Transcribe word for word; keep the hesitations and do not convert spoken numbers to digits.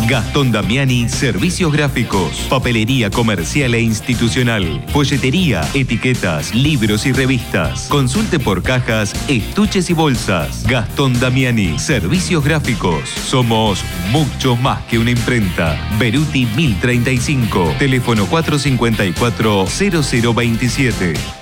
Gastón Damiani, Servicios Gráficos, Papelería Comercial e Institucional, Folletería, Etiquetas, Libros y Revistas. Consulte por cajas, estuches y bolsas. Gastón Damiani, Servicios Gráficos. Somos mucho más que una imprenta. Beruti mil treinta y cinco, teléfono cuatro cinco cuatro, cero cero veintisiete.